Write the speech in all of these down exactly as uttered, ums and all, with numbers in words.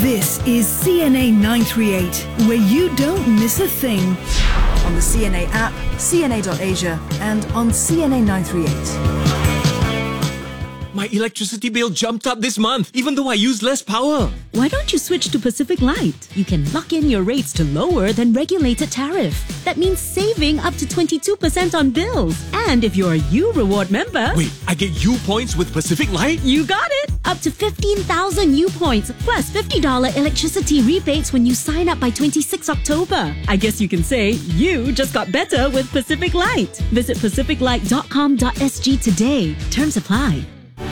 This is C N A nine three eight, where you don't miss a thing. On the C N A app, C N A dot asia, and on C N A nine three eight. My electricity bill jumped up this month, even though I used less power. Why don't you switch to Pacific Light? You can lock in your rates to lower than regulated tariff. That means saving up to twenty-two percent on bills. And if you're a U Reward member... Wait, I get U points with Pacific Light? You got it! Up to fifteen thousand U points, plus fifty dollars electricity rebates when you sign up by twenty-sixth October. I guess you can say you just got better with Pacific Light. Visit pacific light dot com dot s g today. Terms apply.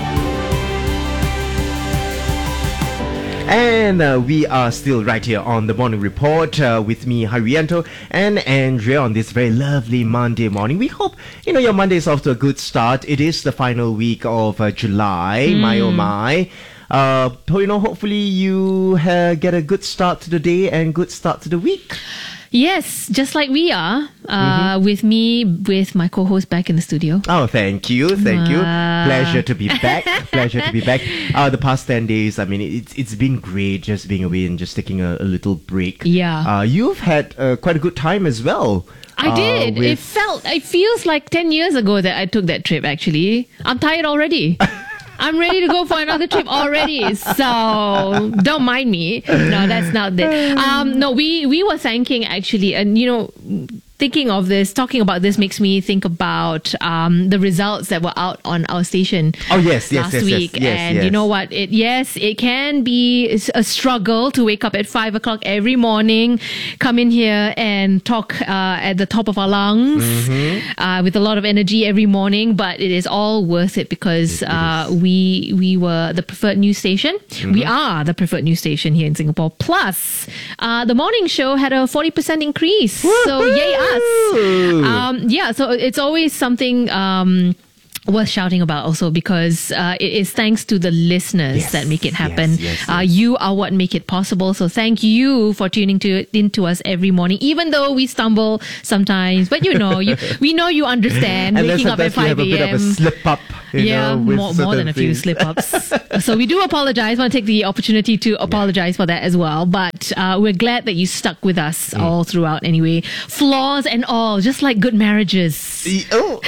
And uh, we are still right here on the Morning Report uh, with me, Haryanto, and Andrea on this very lovely Monday morning. We hope, you know, your Monday is off to a good start. It is the final week of uh, July, mm. my oh my. Uh, you know, hopefully you uh, get a good start to the day and good start to the week. Yes, just like we are, uh, mm-hmm. with me, with my co-host back in the studio. Oh, thank you, thank uh, you. Pleasure to be back. Pleasure to be back. Uh, the past ten days, I mean, it's it's been great just being away and just taking a, a little break. Yeah. Uh, you've had uh, quite a good time as well. I uh, did. with... It felt, it feels like ten years ago that I took that trip, actually. I'm tired already. I'm ready to go for another trip already, so don't mind me. No, that's not it. Um, no, we, we were thanking actually, and you know, thinking of this, talking about this makes me think about um, the results that were out on our station oh, yes, yes, last yes, week. Yes, yes, and yes. you know what? It yes, it can be a struggle to wake up at five o'clock every morning, come in here and talk uh, at the top of our lungs mm-hmm. uh, with a lot of energy every morning. But it is all worth it because it, it uh, we we were the preferred news station. Mm-hmm. We are the preferred news station here in Singapore. Plus, uh, the morning show had a forty percent increase. Woo-hoo! So yay us. Um, yeah, so it's always something um, worth shouting about also because uh, it is thanks to the listeners yes, that make it happen. Yes, yes, yes. Uh, you are what make it possible. So thank you for tuning to into us every morning, even though we stumble sometimes. But you know, you, we know you understand. And waking up at five a.m. a bit of a slip up. You yeah, know, more, more than a few slip ups. So we do apologize. I want to take the opportunity to apologize yeah. for that as well. But uh, we're glad that you stuck with us mm. all throughout anyway. Flaws and all, just like good marriages. Oh,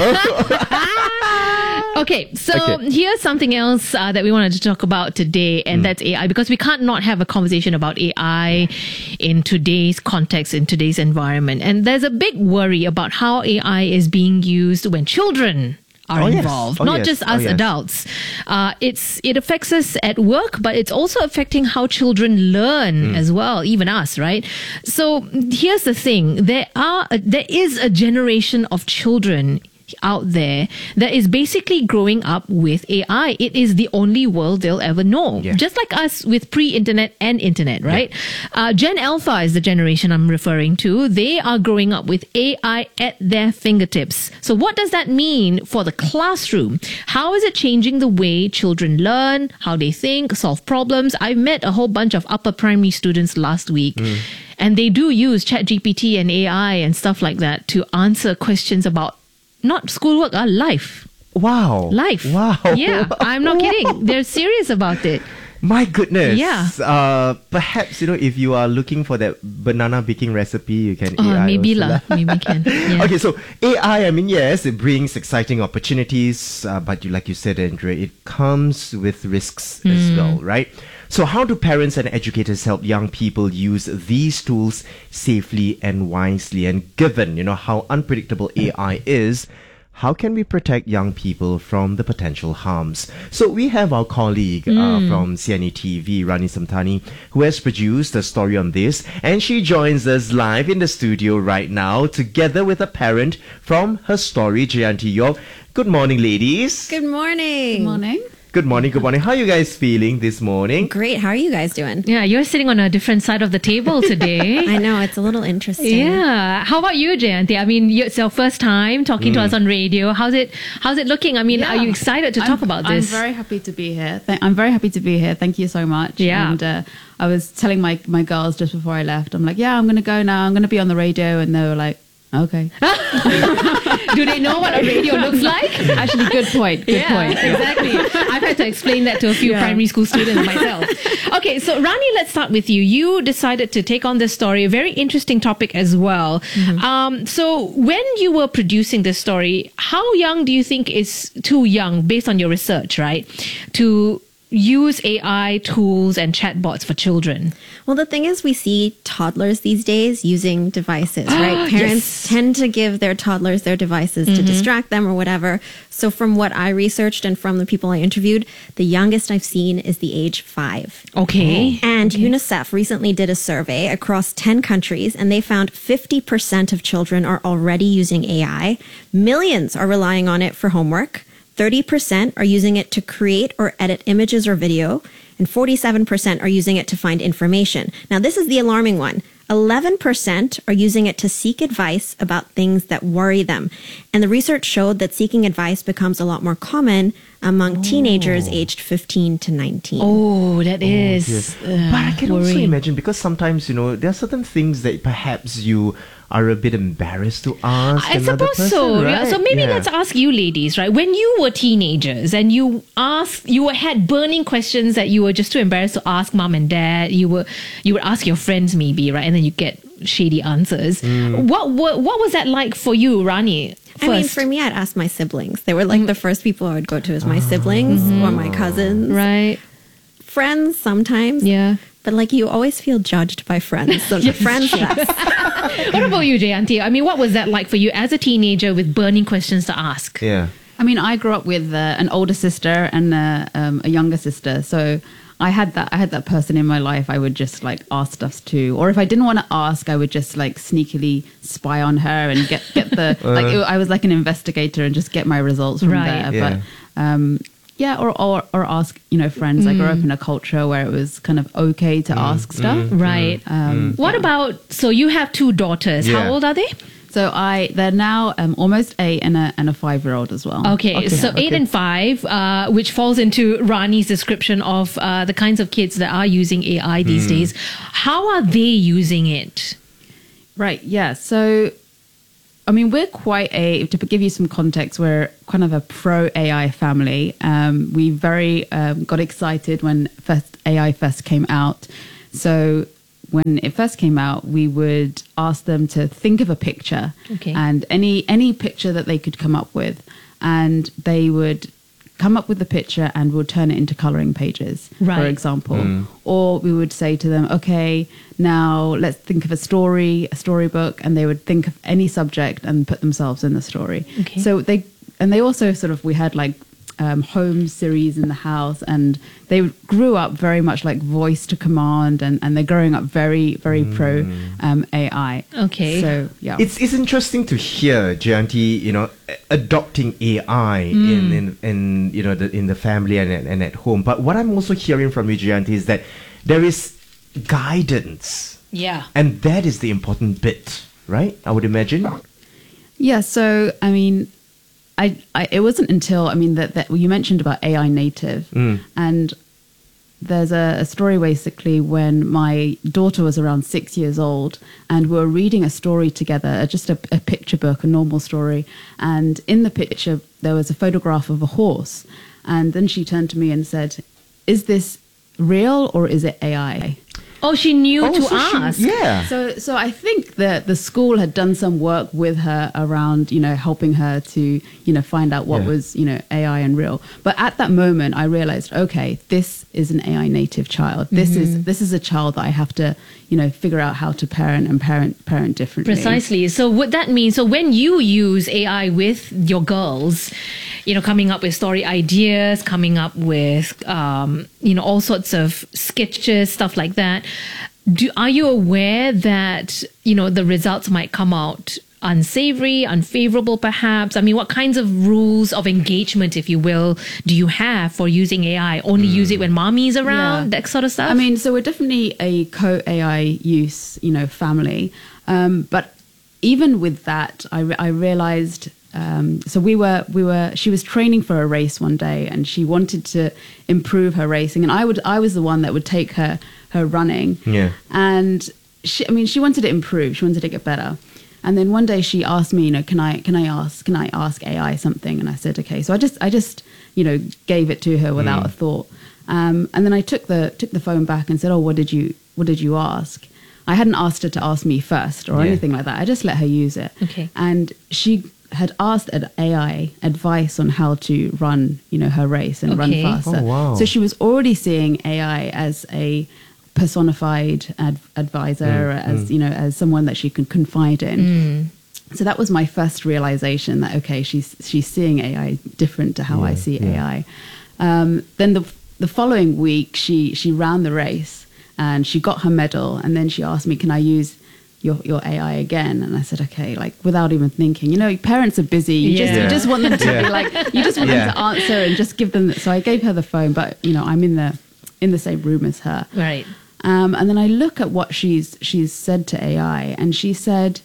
oh. Okay, so okay. here's something else uh, that we wanted to talk about today, and mm. that's A I, because we can't not have a conversation about A I in today's context, in today's environment. And there's a big worry about how A I is being used when children are oh, involved, yes. oh, not yes. just us oh, yes. adults. Uh, it's it affects us at work, but it's also affecting how children learn mm. as well, even us, right? So here's the thing: there are a, there is a generation of children out there that is basically growing up with A I. It is the only world they'll ever know. Yeah. Just like us with pre-internet and internet, right? Yeah. Uh, Gen Alpha is the generation I'm referring to. They are growing up with A I at their fingertips. So what does that mean for the classroom? How is it changing the way children learn, how they think, solve problems? I met a whole bunch of upper primary students last week. Mm. And they do use ChatGPT and A I and stuff like that to answer questions about not schoolwork, uh, life. Wow. Life. Wow. Yeah, I'm not kidding. They're serious about it. My goodness. Yeah. Uh, perhaps, you know, if you are looking for that banana baking recipe, you can uh, A I maybe also. lah. Maybe can. Yeah. Okay, so A I, I mean, yes, it brings exciting opportunities, uh, but you, like you said, Andrea, it comes with risks mm. as well, right? So how do parents and educators help young people use these tools safely and wisely? And given, you know, how unpredictable A I is, how can we protect young people from the potential harms? So we have our colleague mm. uh, from C N A T V, Rani Samtani, who has produced a story on this, and she joins us live in the studio right now, together with a parent from her story, Jayanti York. Good morning, ladies. Good morning. Good morning. Good morning, good morning. How are you guys feeling this morning? Great. How are you guys doing? Yeah, you're sitting on a different side of the table today. I know, it's a little interesting. Yeah. How about you, Jayanti? I mean, it's your first time talking mm. to us on radio. How's it How's it looking? I mean, yeah. are you excited to I'm, talk about this? I'm very happy to be here. Th- I'm very happy to be here. Thank you so much. Yeah. And uh, I was telling my, my girls just before I left, I'm like, yeah, I'm going to go now. I'm going to be on the radio. And they were like, Okay. Do they know what a radio looks like? Actually, good point. Good yeah, point. exactly. I've had to explain that to a few Yeah. primary school students myself. Okay, so Rani, let's start with you. You decided to take on this story, a very interesting topic as well. Mm-hmm. Um, so when you were producing this story, how young do you think is too young, based on your research, right, to use A I tools and chatbots for children? Well, the thing is, we see toddlers these days using devices, right? Parents Yes. tend to give their toddlers their devices to distract them or whatever. So from what I researched and from the people I interviewed, the youngest I've seen is the age five. Okay. And UNICEF recently did a survey across ten countries, and they found fifty percent of children are already using A I. Millions are relying on it for homework. thirty percent are using it to create or edit images or video, and forty-seven percent are using it to find information. Now, this is the alarming one. eleven percent are using it to seek advice about things that worry them. And the research showed that seeking advice becomes a lot more common among teenagers aged fifteen to nineteen. Oh, that is. Yes. uh, But I can also worrying. imagine, because sometimes, you know, there are certain things that perhaps you are a bit embarrassed to ask I another suppose person, so. Yeah. right? So maybe Yeah. let's ask you, ladies, right? When you were teenagers and you asked, you had burning questions that you were just too embarrassed to ask mom and dad. You were, you would ask your friends, maybe, right? And then you get shady answers. Mm. What, what, what was that like for you, Rani? I mean, First? for me, I'd ask my siblings. They were like the first people I would go to as my siblings or my cousins. right? Friends sometimes. Yeah. But like you always feel judged by friends. So the friends less. What about you, Jayanti? I mean, what was that like for you as a teenager with burning questions to ask? Yeah. I mean, I grew up with uh, an older sister and uh, um, a younger sister, so I had that. I had that person in my life. I would just like ask stuff to, or if I didn't want to ask, I would just like sneakily spy on her and get get the like. It, I was like an investigator and just get my results from Right. there. Yeah. But um, yeah, or, or or ask you know friends. I grew up in a culture where it was kind of okay to ask stuff. Right. Um, What about, so you have two daughters. Yeah. How old are they? So I they're now um, almost eight and a and a five year old as well. Okay, so okay. eight and five, uh, which falls into Rani's description of uh, the kinds of kids that are using A I these days. How are they using it? Right, yeah. So, I mean, we're quite a, to give you some context, we're kind of a pro A I family. Um, we very um, got excited when first A I first came out. So, when it first came out, we would ask them to think of a picture Okay. and any any picture that they could come up with, and they would come up with the picture and we'll turn it into coloring pages, Right. for example. Or we would say to them, okay, now let's think of a story, a storybook, and they would think of any subject and put themselves in the story. Okay. So they, and they also sort of, we had like um, home series in the house, and they grew up very much like voice to command, and, and they're growing up very, very pro um, A I. Okay. So, yeah. It's it's interesting to hear Jayanti, you know, a- adopting A I in, in in you know the, in the family and and at home. But what I'm also hearing from you, Jayanti, is that there is guidance, Yeah. and that is the important bit, right? I would imagine. Yeah, so I mean, I, I it wasn't until I mean that, that you mentioned about A I native, and there's a, a story basically when my daughter was around six years old, and we were reading a story together, just a, a picture book, a normal story, and in the picture there was a photograph of a horse, and then she turned to me and said, "Is this real or is it A I?" Oh, she knew Oh, to so she- ask. yeah. So, so I think that the school had done some work with her around, you know, helping her to, you know, find out what Yeah. was, you know, A I and real. But at that moment, I realized, okay, this is an A I native child. This is this is a child that I have to, you know, figure out how to parent and parent parent differently. Precisely. So what that means, so when you use A I with your girls, you know, coming up with story ideas, coming up with, um, you know, all sorts of sketches, stuff like that, do, are you aware that, you know, the results might come out unsavory, unfavorable perhaps? I mean, what kinds of rules of engagement, if you will, do you have for using A I? Only use it when mommy's around, Yeah. that sort of stuff? I mean, so we're definitely a co-A I use, you know, family. Um, but even with that, I, re- I realized, um, so we were, we were, she was training for a race one day and she wanted to improve her racing. And I would, I was the one that would take her, her running. Yeah. And she, I mean, she wanted to improve. She wanted to get better. And then one day she asked me, you know, can I can I ask can I ask A I something? And I said, okay. So I just I just you know gave it to her without a thought. Um, and then I took the took the phone back and said, oh, what did you what did you ask? I hadn't asked her to ask me first or Yeah. anything like that. I just let her use it. Okay. And she had asked an A I advice on how to run, you know, her race and run Okay. faster. Oh, wow. So she was already seeing A I as a personified ad- advisor, as you know, as someone that she could confide in. So that was my first realization that okay, she's she's seeing A I different to how I see A I. Um, then the the following week, she she ran the race and she got her medal, and then she asked me, "Can I use your your A I again?" And I said, "Okay," like without even thinking. You know, parents are busy. You just Yeah. you just want them to Yeah. be like you just want Yeah. them to answer and just give them. So I gave her the phone, but you know, I'm in the in the same room as her. Right. Um, and then I look at what she's she's said to A I, and she said,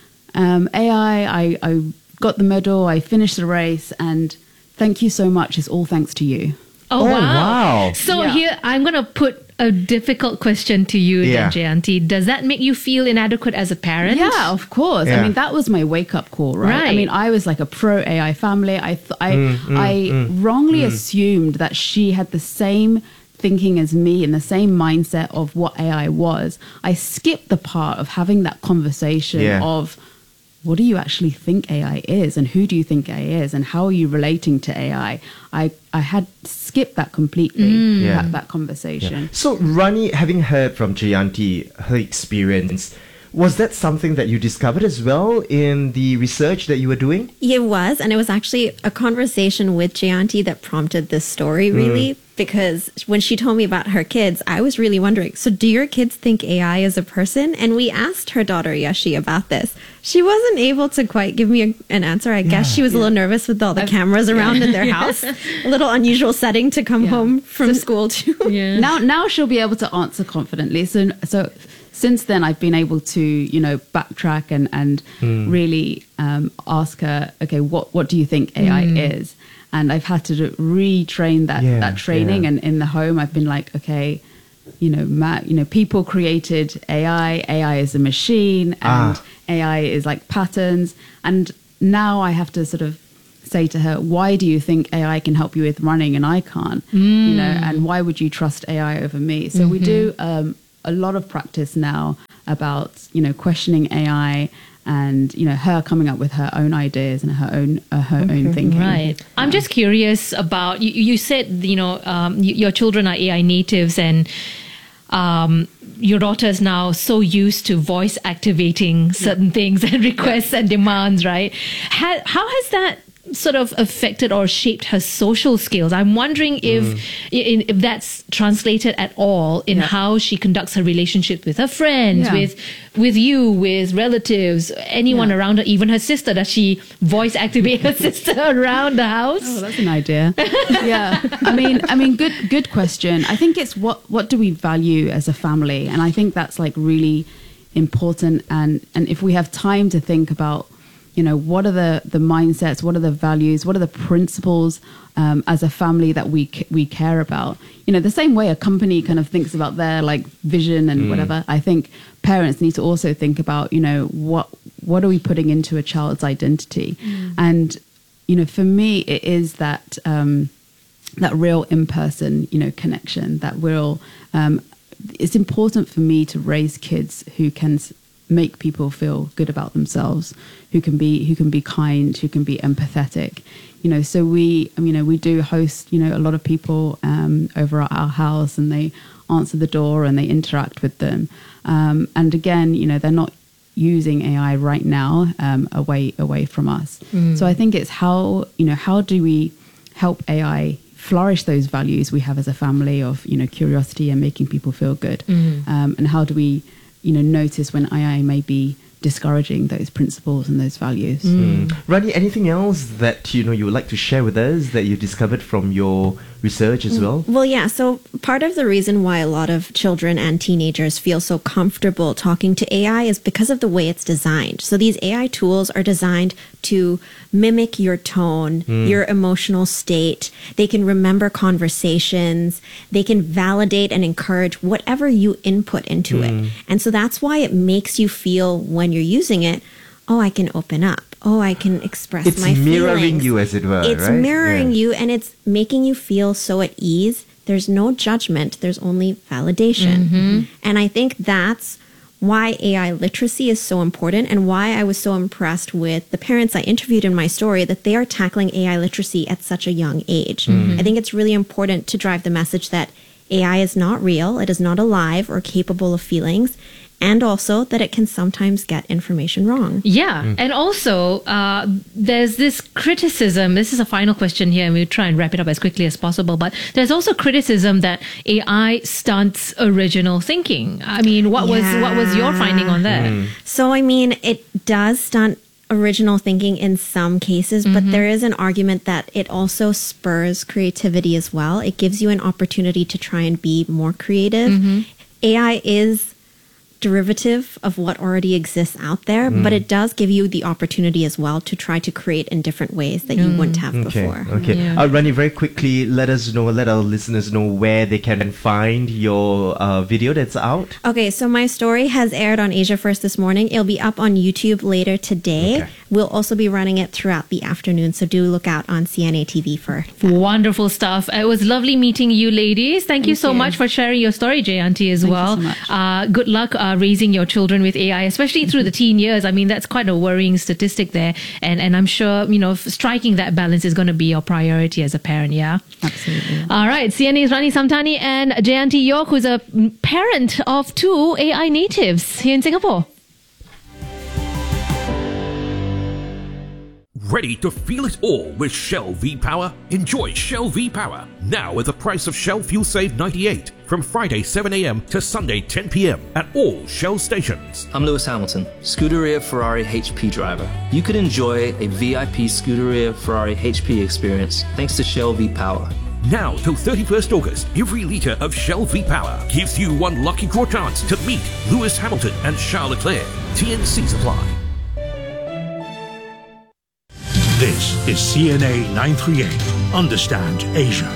um, "A I, I, I got the medal, I finished the race, and thank you so much. It's all thanks to you." Oh, Oh, wow. wow. So Yeah. here, I'm going to put a difficult question to you, Yeah. then, Jayanti. Does that make you feel inadequate as a parent? Yeah, of course. Yeah. I mean, that was my wake up call, right? I Right. mean, I was like a pro A I family. I th- I Mm, I wrongly assumed that she had the same thinking as me and the same mindset of what A I was. I skipped the part of having that conversation Yeah. of what do you actually think A I is, and who do you think A I is, and how are you relating to A I? I I had skipped that completely, Yeah. that, that conversation. So, Rani, having heard from Jayanti, her experience, was that something that you discovered as well in the research that you were doing? It was, and it was actually a conversation with Jayanti that prompted this story, really, because when she told me about her kids, I was really wondering, so do your kids think A I is a person? And we asked her daughter, Yashi, about this. She wasn't able to quite give me a, an answer. I guess she was a little nervous with all the cameras around in their house. A little unusual setting to come Yeah. home from school to. Yeah. Now, now she'll be able to answer confidently. So, so since then, I've been able to, you know, backtrack and and really um, ask her, okay, what what do you think A I is? And I've had to do- retrain that Yeah, that training. yeah. And in the home, I've been like, okay, you know, Matt, you know, people created A I. A I is a machine, and Ah. A I is like patterns. And now I have to sort of say to her, why do you think A I can help you with running and I can't? You know, and why would you trust A I over me? So we do um, a lot of practice now about, you know, questioning A I and, you know, her coming up with her own ideas and her own uh, her own thinking. Right. I'm just curious about you. You said you know um, y- your children are A I natives, and um, your daughter is now so used to voice activating certain things and requests and demands. Right. Ha- how has that sort of affected or shaped her social skills? I'm wondering if in, if that's translated at all in Yeah. how she conducts her relationship with her friends, Yeah. with with you, with relatives, anyone Yeah. around her, even her sister. Does she voice activate her sister around the house? Oh, that's an idea. Yeah, I mean, I mean, good, good question. I think it's what what do we value as a family, and I think that's like really important. And and if we have time to think about, you know, what are the the mindsets, what are the values, what are the principles um, as a family that we c- we care about? You know, the same way a company kind of thinks about their like vision and whatever. I think parents need to also think about, you know, what what are we putting into a child's identity, and you know, for me, it is that um, that real in person, you know, connection. That real. Um, it's important for me to raise kids who can s- make people feel good about themselves, who can be who can be kind, who can be empathetic. You know, so we, you know, we do host, you know, a lot of people um, over at our house, and they answer the door and they interact with them. Um, and again, you know, they're not using A I right now um, away away from us. So I think it's how, you know, how do we help A I flourish those values we have as a family of, you know, curiosity and making people feel good, um, and how do we, you know, notice when A I may be discouraging those principles and those values. Rani, anything else that you know you would like to share with us that you discovered from your research as well? Well, yeah. So part of the reason why a lot of children and teenagers feel so comfortable talking to A I is because of the way it's designed. So these A I tools are designed to mimic your tone, your emotional state. They can remember conversations. They can validate and encourage whatever you input into it. And so that's why it makes you feel when you're using it oh, I can open up. Oh, I can express It's my mirroring feelings. you, as it were, It's right? mirroring Yeah. you, and it's making you feel so at ease. There's no judgment. There's only validation. And I think that's why A I literacy is so important, and why I was so impressed with the parents I interviewed in my story, that they are tackling A I literacy at such a young age. I think it's really important to drive the message that A I is not real, it is not alive or capable of feelings, and also that it can sometimes get information wrong. Yeah. And also, uh, there's this criticism. This is a final question here, and we'll try and wrap it up as quickly as possible. But there's also criticism that A I stunts original thinking. I mean, what was what was your finding on that? So, I mean, it does stunt original thinking in some cases, but there is an argument that it also spurs creativity as well. It gives you an opportunity to try and be more creative. A I is derivative of what already exists out there, but it does give you the opportunity as well to try to create in different ways that you wouldn't have Okay, before. okay. Yeah. Uh, Rani, very quickly, let us know, let our listeners know where they can find your uh, video that's out. Okay, so my story has aired on Asia First this morning. It'll be up on YouTube later today. Okay. We'll also be running it throughout the afternoon, so do look out on C N A T V for Wonderful stuff. It was lovely meeting you, ladies. Thank, you so you. much for sharing your story, Jayanti, as Thank you well. so much. Uh, good luck uh, raising your children with A I, especially through the teen years. I mean, that's quite a worrying statistic there. And and I'm sure, you know, striking that balance is going to be your priority as a parent, yeah? Absolutely. All right. C N A's Rani Samtani and Jayanti York, who's a parent of two A I natives here in Singapore. Ready to feel it all with Shell V-Power? Enjoy Shell V-Power now with the price of Shell Fuel Save ninety-eight from Friday seven a.m. to Sunday ten p.m. at all Shell stations. I'm Lewis Hamilton, Scuderia Ferrari H P driver. You could enjoy a V I P Scuderia Ferrari H P experience thanks to Shell V-Power. Now till thirty-first August, every litre of Shell V-Power gives you one lucky draw chance to meet Lewis Hamilton and Charles Leclerc. T N C supply. This is C N A nine thirty-eight. Understand Asia.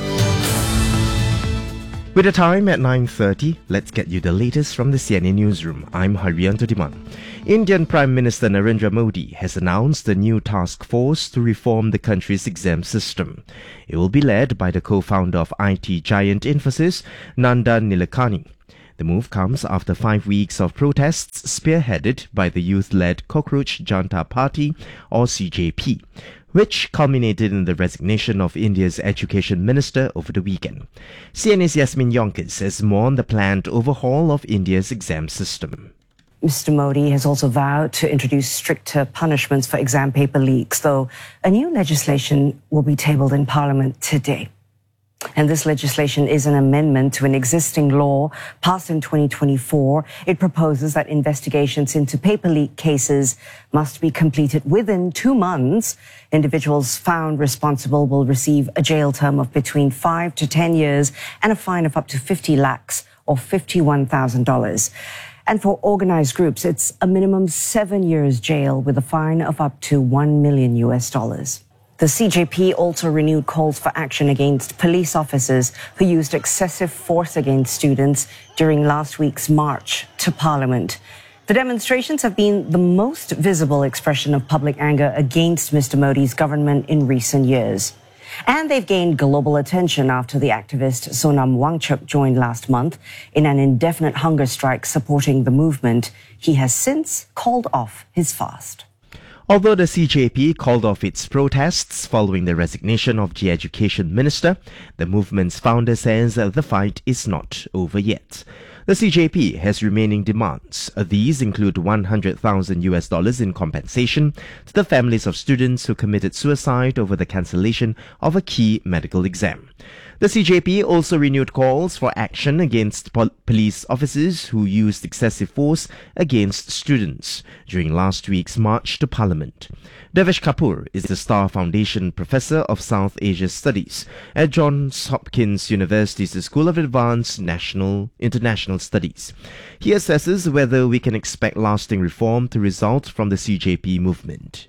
With the time at nine thirty, let's get you the latest from the C N A newsroom. I'm Haryanto Diman. Indian Prime Minister Narendra Modi has announced a new task force to reform the country's exam system. It will be led by the co-founder of I T giant Infosys, Nandan Nilekani. The move comes after five weeks of protests spearheaded by the youth-led Cockroach Janta Party, or C J P, which culminated in the resignation of India's education minister over the weekend. C N A's Yasmin Yonkers says more on the planned overhaul of India's exam system. Mister Modi has also vowed to introduce stricter punishments for exam paper leaks, though a new legislation will be tabled in Parliament today. And this legislation is an amendment to an existing law passed in twenty twenty-four. It proposes that investigations into paper leak cases must be completed within two months. Individuals found responsible will receive a jail term of between five to ten years and a fine of up to fifty lakhs or fifty-one thousand dollars. And for organized groups, it's a minimum seven years jail with a fine of up to one million U S dollars. The C J P also renewed calls for action against police officers who used excessive force against students during last week's march to Parliament. The demonstrations have been the most visible expression of public anger against Mister Modi's government in recent years. And they've gained global attention after the activist Sonam Wangchuk joined last month in an indefinite hunger strike supporting the movement. He has since called off his fast. Although the C J P called off its protests following the resignation of the education minister, the movement's founder says that the fight is not over yet. The C J P has remaining demands. These include one hundred thousand U S dollars in compensation to the families of students who committed suicide over the cancellation of a key medical exam. The C J P also renewed calls for action against pol- police officers who used excessive force against students during last week's march to Parliament. Devesh Kapoor is the Star Foundation Professor of South Asia Studies at Johns Hopkins University's School of Advanced National International Studies. He assesses whether we can expect lasting reform to result from the C J P movement.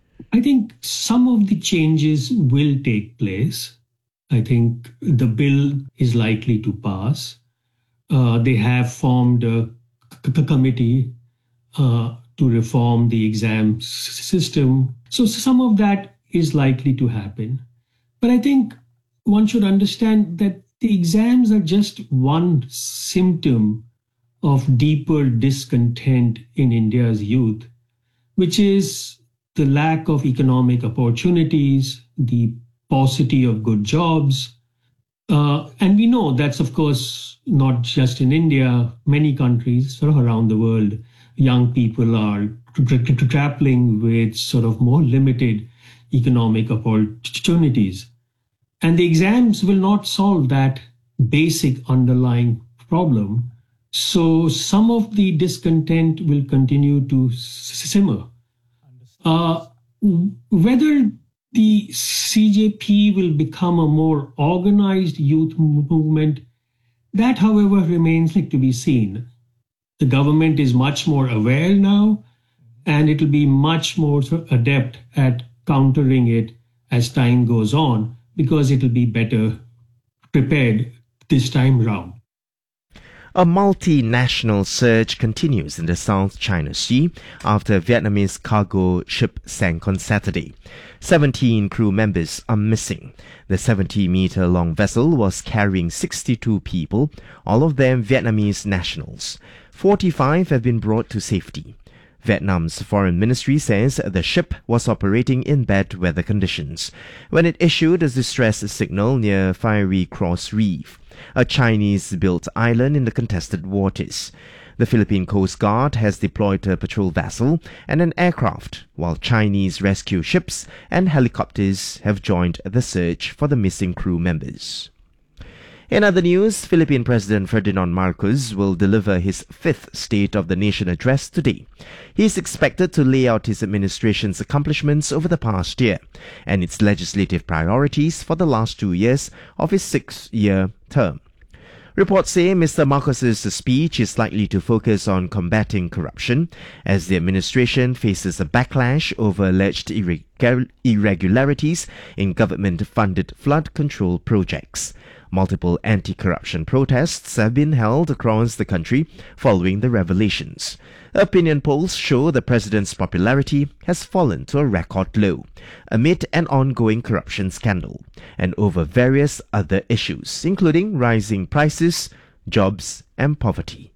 I think some of the changes will take place. I think the bill is likely to pass. Uh, they have formed a c- c- committee uh, to reform the exam s- system. So some of that is likely to happen. But I think one should understand that the exams are just one symptom of deeper discontent in India's youth, which is the lack of economic opportunities, the paucity of good jobs. Uh, and we know that's, of course, not just in India, many countries sort of around the world, young people are grappling with sort of more limited economic opportunities. And the exams will not solve that basic underlying problem. So some of the discontent will continue to simmer. Uh, whether the C J P will become a more organized youth movement, that, however, remains like to be seen. The government is much more aware now, and it will be much more adept at countering it as time goes on, because it will be better prepared this time round. A multinational surge continues in the South China Sea after a Vietnamese cargo ship sank on Saturday. seventeen crew members are missing. The seventy-meter-long vessel was carrying sixty-two people, all of them Vietnamese nationals. forty-five have been brought to safety. Vietnam's foreign ministry says the ship was operating in bad weather conditions when it issued a distress signal near Fiery Cross Reef, a Chinese-built island in the contested waters. The Philippine Coast Guard has deployed a patrol vessel and an aircraft, while Chinese rescue ships and helicopters have joined the search for the missing crew members. In other news, Philippine President Ferdinand Marcos will deliver his fifth State of the Nation address today. He is expected to lay out his administration's accomplishments over the past year and its legislative priorities for the last two years of his six-year term. Reports say Mister Marcos's speech is likely to focus on combating corruption as the administration faces a backlash over alleged irregu- irregularities in government-funded flood control projects. Multiple anti-corruption protests have been held across the country following the revelations. Opinion polls show the president's popularity has fallen to a record low amid an ongoing corruption scandal and over various other issues, including rising prices, jobs, and poverty.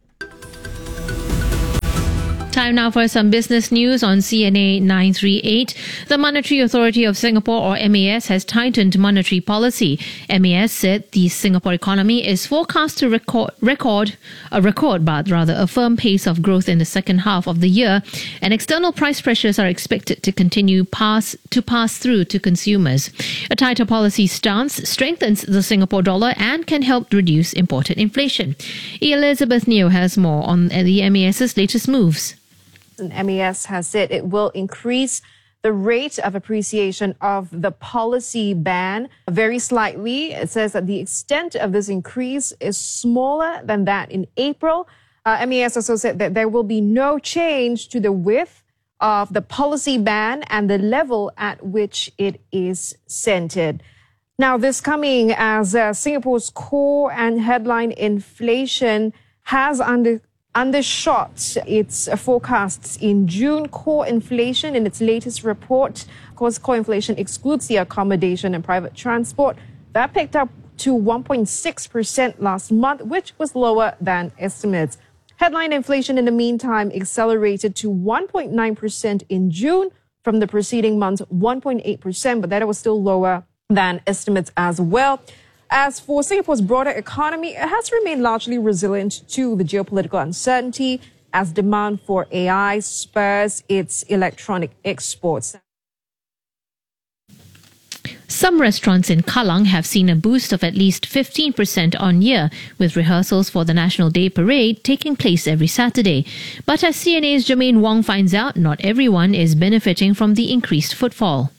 Time now for some business news on C N A nine three eight. The Monetary Authority of Singapore, or M A S, has tightened monetary policy. M A S said the Singapore economy is forecast to record, record a record, but rather a firm pace of growth in the second half of the year, and external price pressures are expected to continue pass to pass through to consumers. A tighter policy stance strengthens the Singapore dollar and can help reduce imported inflation. Elizabeth Neo has more on the M A S's latest moves. And M A S has said it will increase the rate of appreciation of the policy ban very slightly. It says that the extent of this increase is smaller than that in April. Uh, M A S also said that there will be no change to the width of the policy ban and the level at which it is centered. Now, this coming as uh, Singapore's core and headline inflation has under undershot its forecasts in June. Core inflation in its latest report, of course, core inflation excludes the accommodation and private transport. That picked up to one point six percent last month, which was lower than estimates. Headline inflation, in the meantime, accelerated to one point nine percent in June from the preceding month's one point eight percent, but that was still lower than estimates as well. As for Singapore's broader economy, it has remained largely resilient to the geopolitical uncertainty as demand for A I spurs its electronic exports. Some restaurants in Kallang have seen a boost of at least fifteen percent on year, with rehearsals for the National Day Parade taking place every Saturday. But as C N A's Jermaine Wong finds out, not everyone is benefiting from the increased footfall.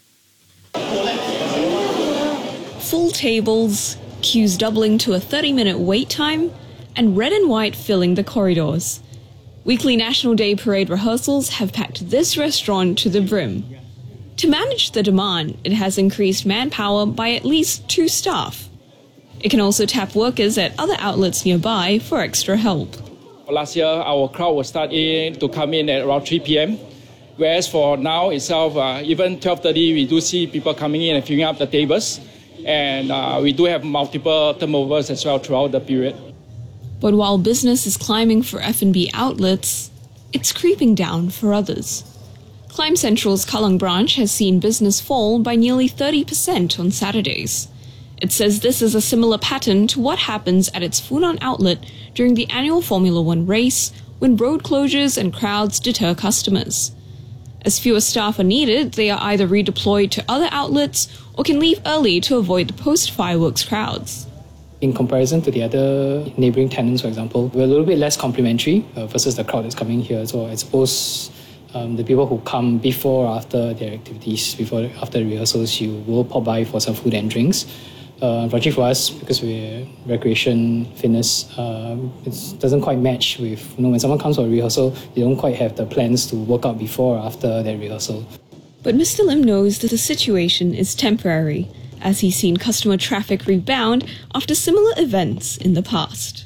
Full tables, queues doubling to a thirty-minute wait time, and red and white filling the corridors. Weekly National Day Parade rehearsals have packed this restaurant to the brim. To manage the demand, it has increased manpower by at least two staff. It can also tap workers at other outlets nearby for extra help. Last year, our crowd will start in to come in at around three p.m. Whereas for now itself, uh, even twelve thirty, we do see people coming in and filling up the tables. And uh, we do have multiple turnovers as well throughout the period. But while business is climbing for F and B outlets, it's creeping down for others. Climb Central's Kallang branch has seen business fall by nearly thirty percent on Saturdays. It says this is a similar pattern to what happens at its Funan outlet during the annual Formula One race, when road closures and crowds deter customers. As fewer staff are needed, they are either redeployed to other outlets or can leave early to avoid the post-fireworks crowds. In comparison to the other neighbouring tenants, for example, we're a little bit less complimentary uh, versus the crowd that's coming here. So I suppose um, the people who come before or after their activities, before after the rehearsals, you will pop by for some food and drinks. Uh, unfortunately for us, because we're recreation, fitness, um, it doesn't quite match with, you know, when someone comes for a rehearsal, they don't quite have the plans to work out before or after their rehearsal. But Mister Lim knows that the situation is temporary, as he's seen customer traffic rebound after similar events in the past.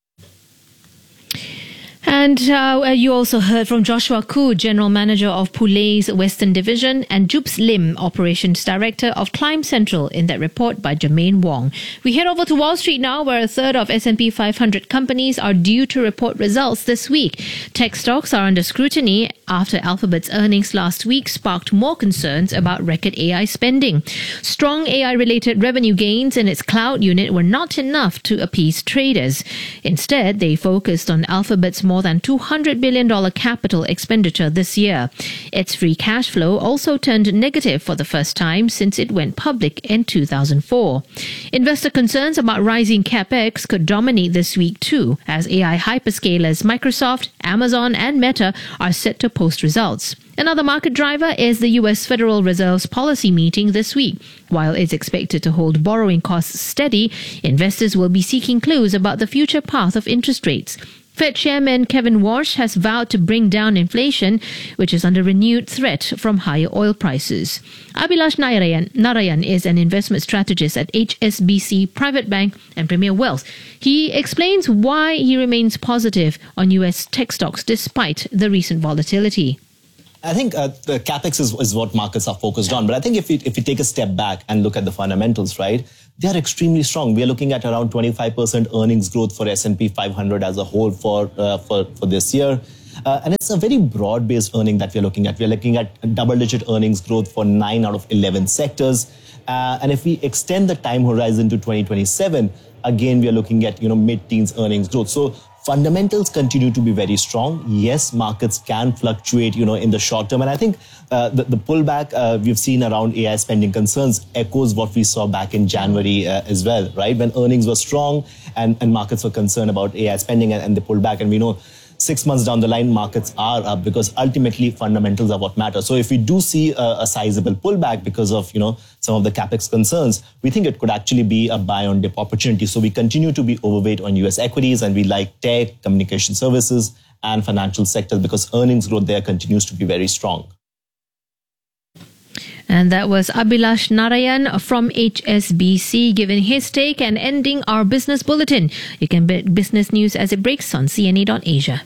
And uh, you also heard from Joshua Koo, General Manager of Poulet's Western Division, and Jubes Lim, Operations Director of Climb Central, in that report by Jermaine Wong. We head over to Wall Street now, where a third of S and P five hundred companies are due to report results this week. Tech stocks are under scrutiny after Alphabet's earnings last week sparked more concerns about record A I spending. Strong A I-related revenue gains in its cloud unit were not enough to appease traders. Instead, they focused on Alphabet's more than two hundred billion dollars capital expenditure this year. Its free cash flow also turned negative for the first time since it went public in two thousand four. Investor concerns about rising capex could dominate this week too, as A I hyperscalers Microsoft, Amazon and Meta are set to post results. Another market driver is the U S Federal Reserve's policy meeting this week. While it's expected to hold borrowing costs steady, investors will be seeking clues about the future path of interest rates. Fed Chairman Kevin Warsh has vowed to bring down inflation, which is under renewed threat from higher oil prices. Abhilash Narayan, Narayan is an investment strategist at H S B C Private Bank and Premier Wealth. He explains why he remains positive on U S tech stocks despite the recent volatility. I think uh, the capex is, is what markets are focused on. But I think if we, if we take a step back and look at the fundamentals, right, they are extremely strong. We are looking at around twenty-five percent earnings growth for S and P five hundred as a whole for uh, for, for this year. Uh, and it's a very broad-based earning that we're looking at. We're looking at double-digit earnings growth for nine out of eleven sectors. Uh, and if we extend the time horizon to twenty twenty-seven, again, we are looking at, you know, mid-teens earnings growth. So fundamentals continue to be very strong. Yes, markets can fluctuate, you know, in the short term. And I think uh, the, the pullback uh, we've seen around A I spending concerns echoes what we saw back in January uh, as well, right? When earnings were strong and, and markets were concerned about A I spending and, and they pulled back. And we know six months down the line, markets are up because ultimately fundamentals are what matter. So if we do see a, a sizable pullback because of, you know, some of the capex concerns, we think it could actually be a buy on dip opportunity. So we continue to be overweight on U S equities and we like tech, communication services and financial sectors because earnings growth there continues to be very strong. And that was Abhilash Narayan from H S B C giving his take and ending our business bulletin. You can bet business news as it breaks on C N A dot Asia.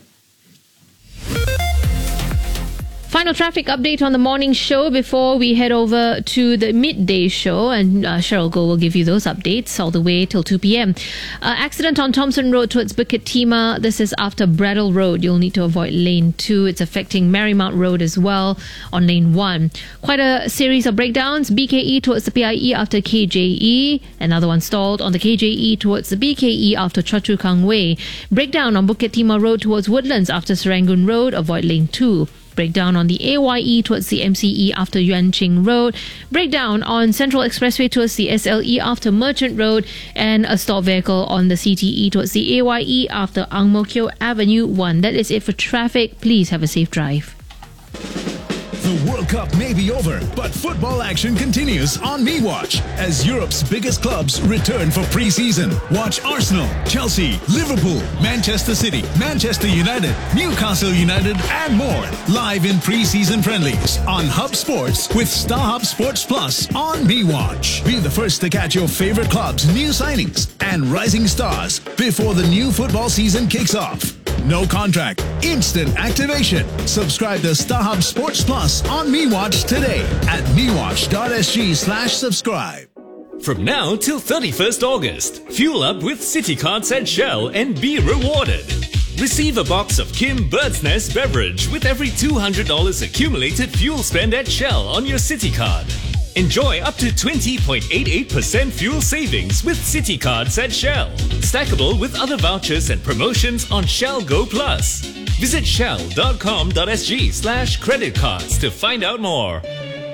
Final traffic update on the morning show before we head over to the midday show, and uh, Cheryl Goh will give you those updates all the way till two p.m. Uh, accident on Thompson Road towards Bukit Timah. This is after Bradel Road. You'll need to avoid lane two. It's affecting Marymount Road as well on lane one. Quite a series of breakdowns. B K E towards the P I E after K J E. Another one stalled on the K J E towards the B K E after Choa Chu Kang Way. Breakdown on Bukit Timah Road towards Woodlands after Serangoon Road. Avoid lane two. Breakdown on the A Y E towards the M C E after Yuan Ching Road. Breakdown on Central Expressway towards the S L E after Merchant Road. And a stalled vehicle on the C T E towards the A Y E after Ang Mo Kio Avenue one. That is it for traffic. Please have a safe drive. The World Cup may be over, but football action continues on MeWatch as Europe's biggest clubs return for pre-season. Watch Arsenal, Chelsea, Liverpool, Manchester City, Manchester United, Newcastle United and more live in pre-season friendlies on Hub Sports with StarHub Sports Plus on MeWatch. Be the first to catch your favorite clubs' new signings and rising stars before the new football season kicks off. No contract, instant activation. Subscribe to StarHub Sports Plus on MeWatch today at mewatch.sg slash subscribe. From now till thirty-first August, fuel up with City Cards at Shell and be rewarded. Receive a box of Kim Bird's Nest beverage with every two hundred dollars accumulated fuel spend at Shell on your City Card. Enjoy up to twenty point eight eight percent fuel savings with City Cards at Shell. Stackable with other vouchers and promotions on Shell Go Plus. Visit shell.com.sg slash credit cards to find out more.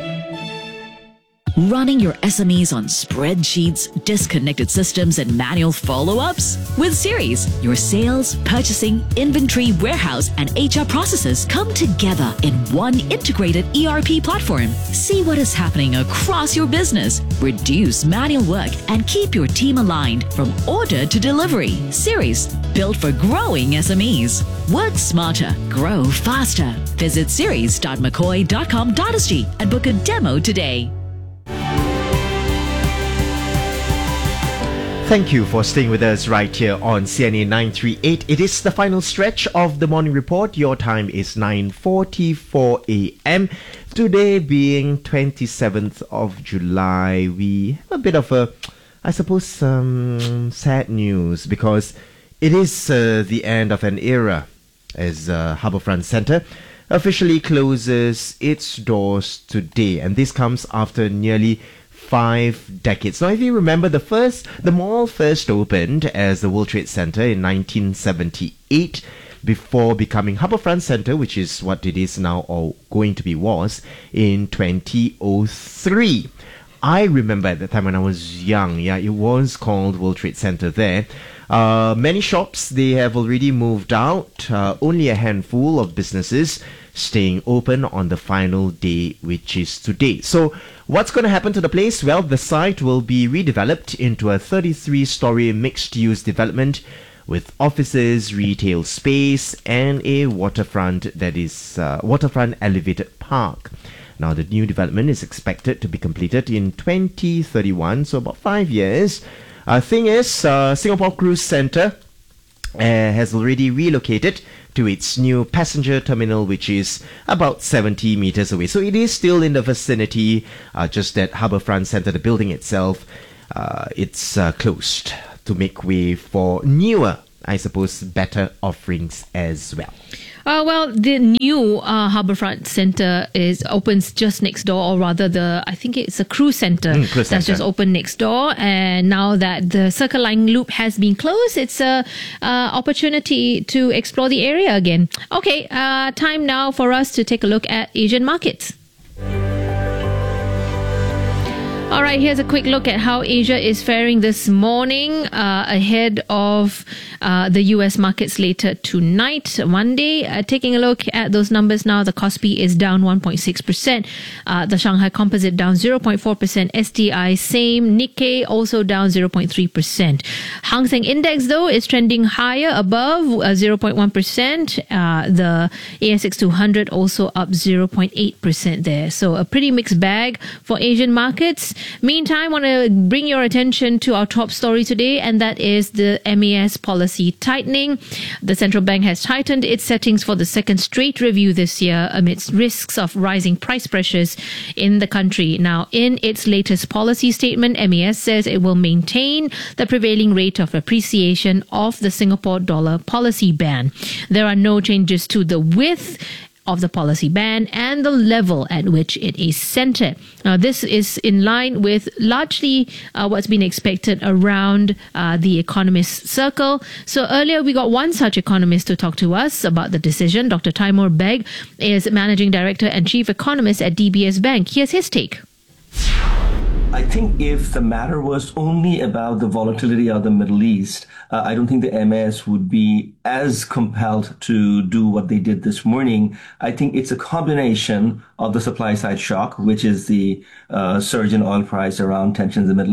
Running your S M Es on spreadsheets, disconnected systems, and manual follow-ups? With Series, your sales, purchasing, inventory, warehouse, and H R processes come together in one integrated E R P platform. See what is happening across your business, reduce manual work, and keep your team aligned from order to delivery. Series, built for growing S M Es. Work smarter, grow faster. Visit series dot mccoy dot com dot s g and book a demo today. Thank you for staying with us right here on C N A nine three eight. It is the final stretch of the morning report. Your time is nine forty-four a m Today being twenty-seventh of July, we have a bit of a, I suppose, um, sad news because it is uh, the end of an era as uh, Harbourfront Centre officially closes its doors today. And this comes after nearly five decades. Now, if you remember, the first, the mall first opened as the World Trade Center in nineteen seventy-eight, before becoming Harbourfront Centre, which is what it is now, or going to be was, in twenty oh three. I remember at the time when I was young, yeah, it was called World Trade Center there. Uh, many shops, they have already moved out. Uh, only a handful of businesses staying open on the final day, which is today. So what's going to happen to the place? Well, the site will be redeveloped into a thirty-three story mixed-use development with offices, retail space, and a waterfront, that is uh, waterfront elevated park. Now, the new development is expected to be completed in twenty thirty-one, so about five years. Uh, thing is, uh, Singapore Cruise Centre uh, has already relocated to its new passenger terminal, which is about seventy meters away. So it is still in the vicinity, uh, just that Harbourfront Centre, the building itself, uh, it's uh, closed to make way for newer, I suppose, better offerings as well. Uh, well, the new uh, Harbourfront Centre is opens just next door, or rather, the I think it's a cruise centre Mm, cruise that's centre. just opened next door. And now that the Circle Line loop has been closed, it's a uh, opportunity to explore the area again. Okay, uh, time now for us to take a look at Asian markets. All right, here's a quick look at how Asia is faring this morning uh, ahead of uh, the U S markets later tonight, Monday. Uh, taking a look at those numbers now, the Kospi is down one point six percent. Uh, the Shanghai Composite down zero point four percent. S T I same. Nikkei also down zero point three percent. Hang Seng Index, though, is trending higher above uh, zero point one percent. Uh, the A S X two hundred also up zero point eight percent there. So a pretty mixed bag for Asian markets. Meantime, I want to bring your attention to our top story today, and that is the M A S policy tightening. The central bank has tightened its settings for the second straight review this year amidst risks of rising price pressures in the country. Now, in its latest policy statement, M A S says it will maintain the prevailing rate of appreciation of the Singapore dollar policy band. There are no changes to the width of the policy band and the level at which it is centered. Now, this is in line with largely uh, what's been expected around uh, the economist circle. So earlier we got one such economist to talk to us about the decision. Doctor Taimur Beg is Managing Director and Chief Economist at D B S Bank. Here's his take. I think if the matter was only about the volatility of the Middle East, uh, I don't think the M A S would be as compelled to do what they did this morning. I think it's a combination of the supply side shock, which is the uh, surge in oil price around tensions in the Middle East,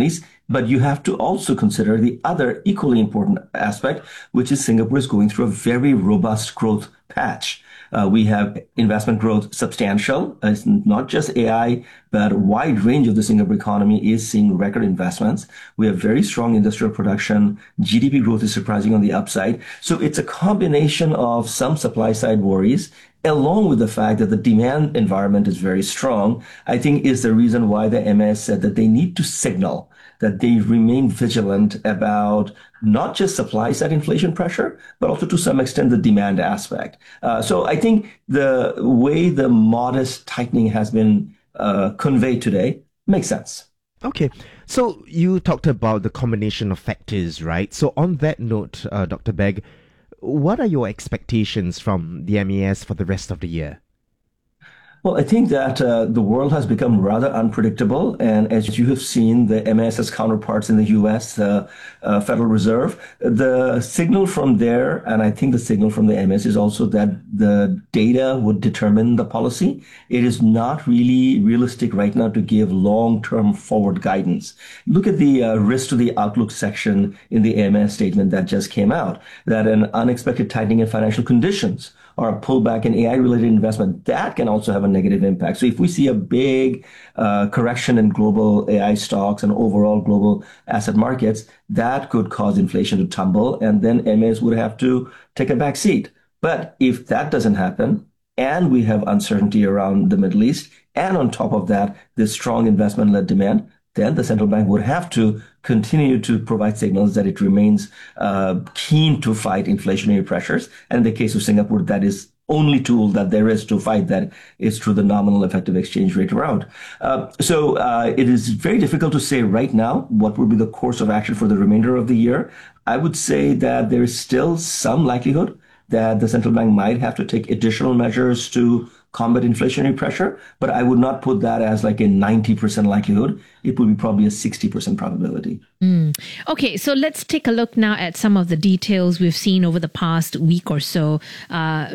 But you have to also consider the other equally important aspect, which is Singapore is going through a very robust growth patch. Uh, we have investment growth substantial. Uh, it's not just A I, but a wide range of the Singapore economy is seeing record investments. We have very strong industrial production. G D P growth is surprising on the upside. So it's a combination of some supply side worries, along with the fact that the demand environment is very strong, I think is the reason why the M A S said that they need to signal that they remain vigilant about not just supply side inflation pressure, but also to some extent the demand aspect. Uh, so I think the way the modest tightening has been uh, conveyed today makes sense. Okay, so you talked about the combination of factors, right? So on that note, uh, Doctor Begg, what are your expectations from the M A S for the rest of the year? Well, I think that uh, the world has become rather unpredictable. And as you have seen, the M A S's counterparts in the U S, the uh, Federal Reserve, the signal from there, and I think the signal from the M A S is also that the data would determine the policy. It is not really realistic right now to give long-term forward guidance. Look at the uh, risk to the outlook section in the M A S statement that just came out, that an unexpected tightening in financial conditions or a pullback in A I-related investment, that can also have a negative impact. So if we see a big uh, correction in global A I stocks and overall global asset markets, that could cause inflation to tumble, and then M A S would have to take a back seat. But if that doesn't happen, and we have uncertainty around the Middle East, and on top of that, this strong investment-led demand, then the central bank would have to continue to provide signals that it remains uh, keen to fight inflationary pressures. And in the case of Singapore, that is only tool that there is to fight that is through the nominal effective exchange rate route. Uh, so uh, it is very difficult to say right now what will be the course of action for the remainder of the year. I would say that there is still some likelihood that the central bank might have to take additional measures to combat inflationary pressure, but I would not put that as like a ninety percent likelihood. It would be probably a sixty percent probability. Mm. Okay, so let's take a look now at some of the details we've seen over the past week or so. Uh,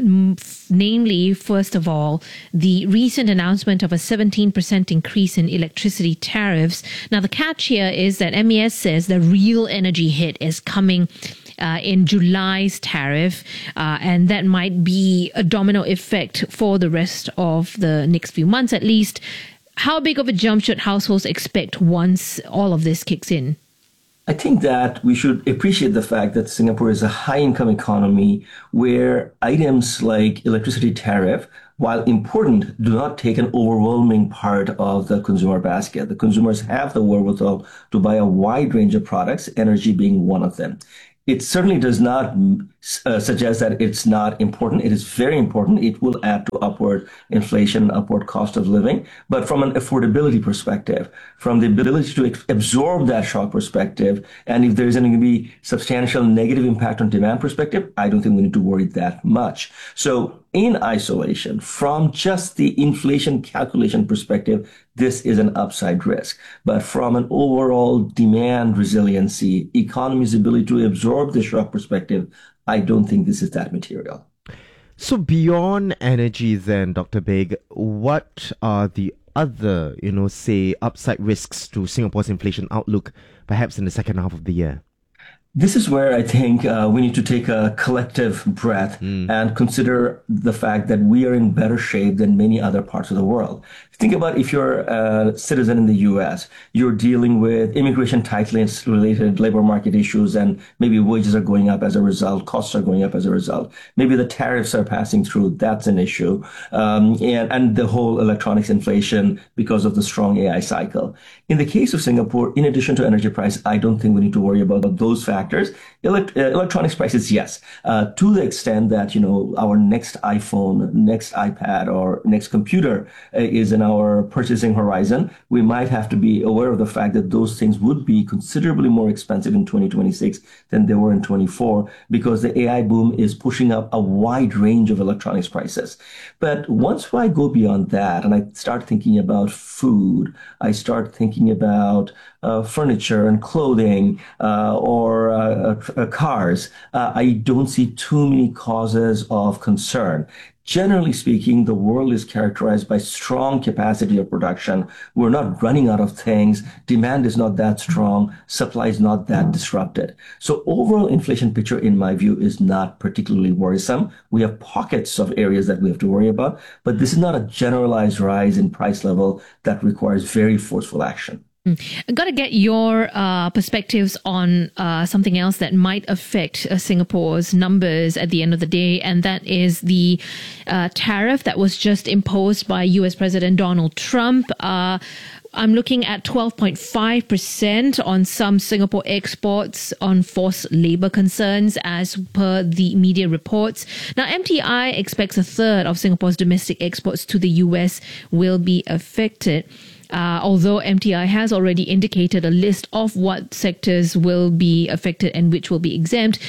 namely, first of all, the recent announcement of a seventeen percent increase in electricity tariffs. Now, the catch here is that M A S says the real energy hit is coming Uh, in July's tariff, uh, and that might be a domino effect for the rest of the next few months at least. How big of a jump should households expect once all of this kicks in? I think that we should appreciate the fact that Singapore is a high-income economy where items like electricity tariff, while important, do not take an overwhelming part of the consumer basket. The consumers have the wherewithal to buy a wide range of products, energy being one of them. It certainly does not uh, suggest that it's not important. It is very important. It will add to upward inflation, upward cost of living. But from an affordability perspective, from the ability to ex- absorb that shock perspective, and if there's going to be substantial negative impact on demand perspective, I don't think we need to worry that much. So in isolation, from just the inflation calculation perspective, this is an upside risk. But from an overall demand resiliency, economy's ability to absorb the shock perspective, I don't think this is that material. So beyond energy then, Doctor Begg, what are the other, you know, say, upside risks to Singapore's inflation outlook, perhaps in the second half of the year? This is where I think uh, we need to take a collective breath mm. and consider the fact that we are in better shape than many other parts of the world. Think about if you're a citizen in the U S, you're dealing with immigration tightness related labor market issues, and maybe wages are going up as a result, costs are going up as a result. Maybe the tariffs are passing through, that's an issue. Um, and, and the whole electronics inflation because of the strong A I cycle. In the case of Singapore, in addition to energy price, I don't think we need to worry about those factors. Elect- uh, electronics prices, yes, uh, to the extent that, you know, our next iPhone, next iPad, or next computer uh, is in our purchasing horizon, we might have to be aware of the fact that those things would be considerably more expensive in twenty twenty-six than they were in twenty-four, because the A I boom is pushing up a wide range of electronics prices. But once I go beyond that and I start thinking about food, I start thinking about uh, furniture and clothing, uh, or for uh, uh, cars, uh, I don't see too many causes of concern. Generally speaking, the world is characterized by strong capacity of production. We're not running out of things. Demand is not that strong. Supply is not that disrupted. So overall inflation picture, in my view, is not particularly worrisome. We have pockets of areas that we have to worry about, but this is not a generalized rise in price level that requires very forceful action. I've got to get your uh, perspectives on uh, something else that might affect uh, Singapore's numbers at the end of the day, and that is the uh, tariff that was just imposed by U S President Donald Trump. Uh, I'm looking at twelve point five percent on some Singapore exports on forced labor concerns, as per the media reports. Now, M T I expects a third of Singapore's domestic exports to the U S will be affected. Uh, although M T I has already indicated a list of what sectors will be affected and which will be exempt.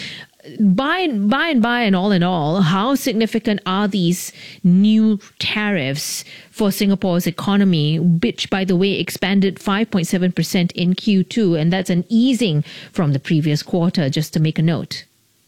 By and by and by and all in all, how significant are these new tariffs for Singapore's economy, which, by the way, expanded five point seven percent in Q two, and that's an easing from the previous quarter, just to make a note?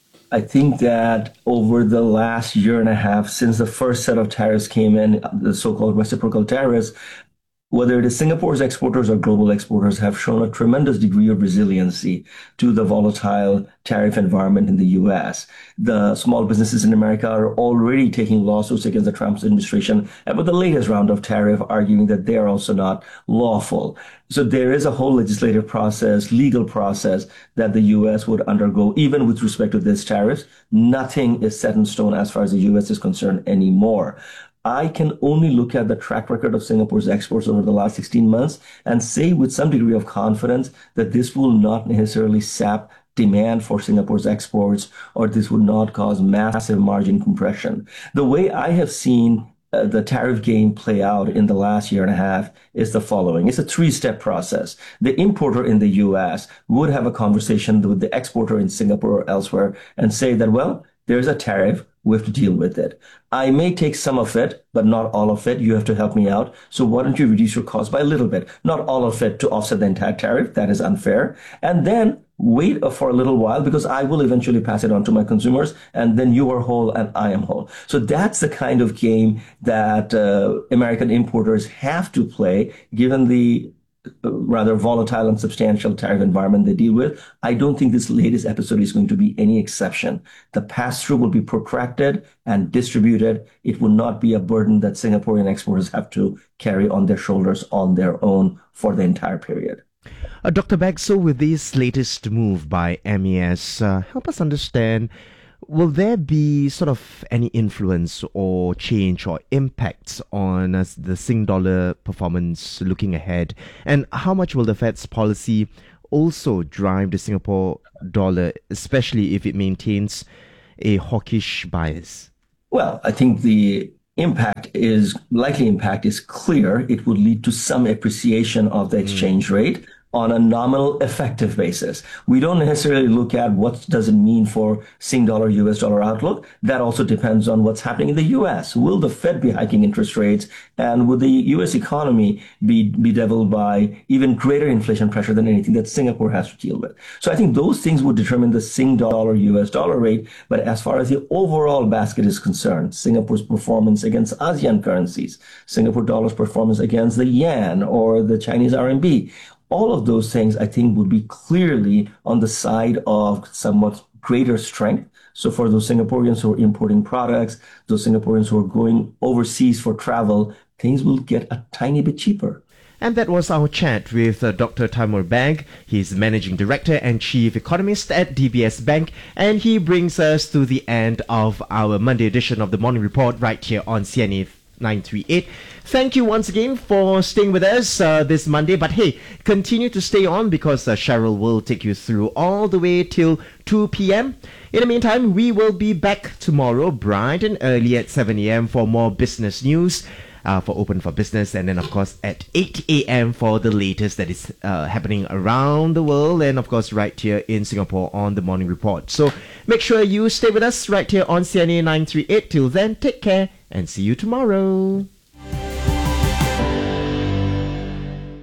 I think that over the last year and a half, since the first set of tariffs came in, the so-called reciprocal tariffs, whether it is Singapore's exporters or global exporters, have shown a tremendous degree of resiliency to the volatile tariff environment in the U S. The small businesses in America are already taking lawsuits against the Trump administration about the latest round of tariff, arguing that they are also not lawful. So there is a whole legislative process, legal process that the U S would undergo, even with respect to this tariffs. Nothing is set in stone as far as the U S is concerned anymore. I can only look at the track record of Singapore's exports over the last sixteen months and say with some degree of confidence that this will not necessarily sap demand for Singapore's exports, or this would not cause massive margin compression. The way I have seen uh, the tariff game play out in the last year and a half is the following. It's a three-step process. The importer in the U S would have a conversation with the exporter in Singapore or elsewhere and say that, well, there's a tariff. We have to deal with it. I may take some of it, but not all of it. You have to help me out. So why don't you reduce your cost by a little bit? Not all of it to offset the entire tariff. That is unfair. And then wait for a little while, because I will eventually pass it on to my consumers, and then you are whole and I am whole. So that's the kind of game that uh, American importers have to play, given the rather volatile and substantial tariff environment they deal with. I don't think this latest episode is going to be any exception. The pass-through will be protracted and distributed. It will not be a burden that Singaporean exporters have to carry on their shoulders on their own for the entire period. Uh, Doctor Beg, so with this latest move by M A S, uh, help us understand, will there be sort of any influence or change or impacts on uh, the Sing dollar performance looking ahead? And how much will the Fed's policy also drive the Singapore dollar, especially if it maintains a hawkish bias? Well, I think the impact is, likely impact is clear. It would lead to some appreciation of the exchange mm. rate on a nominal effective basis. We don't necessarily look at what does it mean for Sing dollar, U S dollar outlook. That also depends on what's happening in the U S. Will the Fed be hiking interest rates? And will the U S economy be bedeviled by even greater inflation pressure than anything that Singapore has to deal with? So I think those things would determine the Sing dollar, U S dollar rate. But as far as the overall basket is concerned, Singapore's performance against ASEAN currencies, Singapore dollar's performance against the yen or the Chinese R M B, all of those things, I think, would be clearly on the side of somewhat greater strength. So for those Singaporeans who are importing products, those Singaporeans who are going overseas for travel, things will get a tiny bit cheaper. And that was our chat with uh, Doctor Taimur Beg. He's Managing Director and Chief Economist at D B S Bank. And he brings us to the end of our Monday edition of the Morning Report right here on C N A nine three eight. Thank you once again for staying with us uh, this Monday. But hey, continue to stay on, because uh, Cheryl will take you through all the way till two p.m. In the meantime, we will be back tomorrow bright and early at seven a.m. for more business news uh, for Open for Business. And then, of course, at eight a.m. for the latest that is uh, happening around the world. And, of course, right here in Singapore on the Morning Report. So make sure you stay with us right here on C N A nine three eight. Till then, take care and see you tomorrow.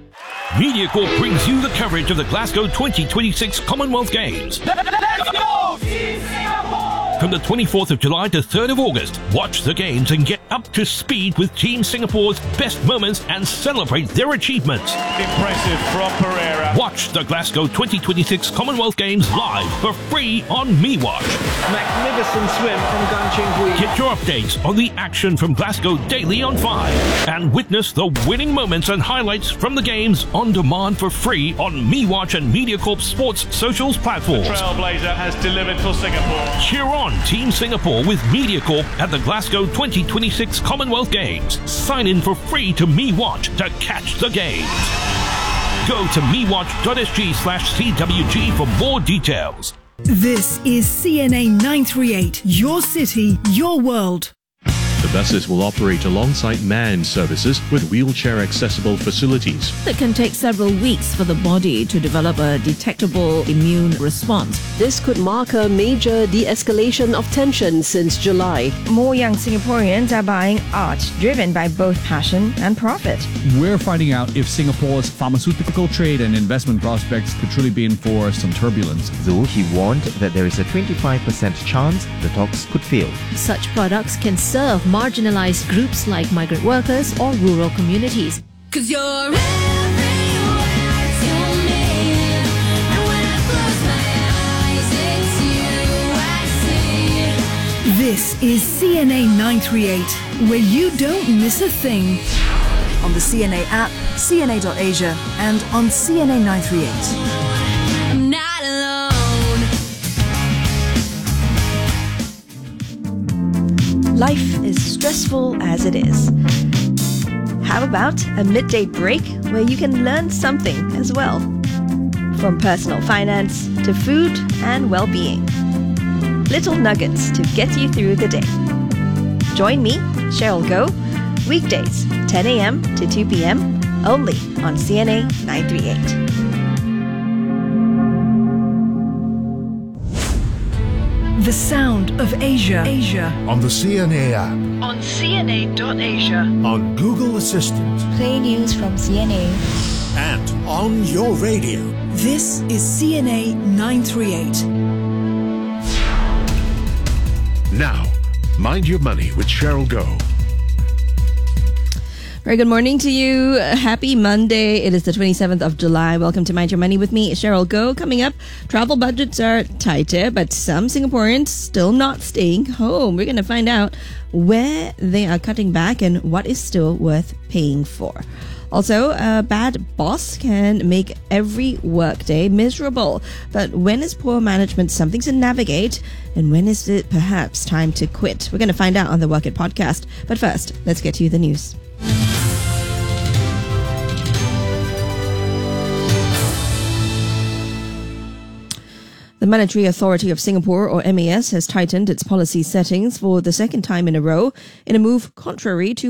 MediaCorp brings you the coverage of the Glasgow twenty twenty-six Commonwealth Games. Let's go, Team Singapore! From the twenty-fourth of July to third of August, watch the games and get up to speed with Team Singapore's best moments and celebrate their achievements. Impressive from Pereira. Watch the Glasgow twenty twenty-six Commonwealth Games live for free on MeWatch. Magnificent swim from Gan Cheng Hui. Get your updates on the action from Glasgow daily on five and witness the winning moments and highlights from the games on demand for free on MeWatch and MediaCorp Sports socials platforms. The Trailblazer has delivered for Singapore. Cheer on Team Singapore with MediaCorp at the Glasgow twenty twenty-six Commonwealth Games. Sign in for free to MeWatch to catch the games. Go to mewatch.sg slash CWG for more details. This is C N A nine three eight, your city, your world. The buses will operate alongside manned services with wheelchair-accessible facilities. It can take several weeks for the body to develop a detectable immune response. This could mark a major de-escalation of tension since July. More young Singaporeans are buying art, driven by both passion and profit. We're finding out if Singapore's pharmaceutical trade and investment prospects could truly be in for some turbulence. Though he warned that there is a twenty-five percent chance the talks could fail. Such products can serve marginalized groups like migrant workers or rural communities. Cause you're everywhere to me. And when I close my eyes, it's you I see. This is C N A nine three eight, where you don't miss a thing. On the C N A app, C N A dot Asia, and on C N A nine three eight. I'm not alone. Life is stressful as it is. How about a midday break where you can learn something as well? From personal finance to food and well-being. Little nuggets to get you through the day. Join me, Cheryl Goh, weekdays, ten a.m. to two p.m. only on C N A nine three eight. The sound of Asia. Asia. On the C N A app. On C N A dot Asia. On Google Assistant. Play news from C N A. And on your radio. This is C N A nine three eight. Now, Mind Your Money with Cheryl Goh. Very good morning to you. Happy Monday. It is the twenty-seventh of July. Welcome to Mind Your Money with me, Cheryl Goh. Coming up, travel budgets are tighter, but some Singaporeans still not staying home. We're going to find out where they are cutting back and what is still worth paying for. Also, a bad boss can make every workday miserable. But when is poor management something to navigate? And when is it perhaps time to quit? We're going to find out on the Work It podcast. But first, let's get to the news. The Monetary Authority of Singapore, or M A S, has tightened its policy settings for the second time in a row in a move contrary to